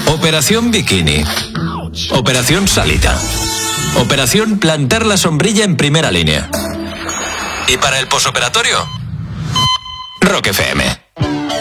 Operación Bikini. Operación Salita. Operación Plantar la sombrilla en primera línea. ¿Y para el posoperatorio? Rock FM.